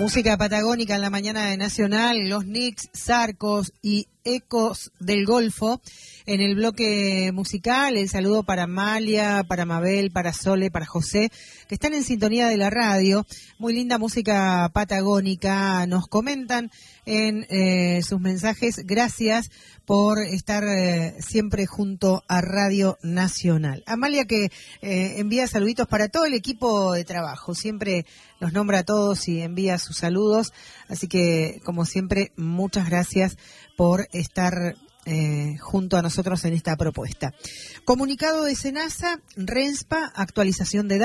Música patagónica en la mañana de Nacional, los Knicks, Zarcos y Ecos del Golfo. En el bloque musical, el saludo para Amalia, para Mabel, para Sole, para José, que están en sintonía de la radio. Muy linda música patagónica, nos comentan en sus mensajes. Gracias por estar siempre junto a Radio Nacional. Amalia, que envía saluditos para todo el equipo de trabajo, siempre los nombra a todos y envía sus saludos, así que como siempre muchas gracias por estar junto a nosotros en esta propuesta. Comunicado de SENASA, RENSPA, actualización de datos.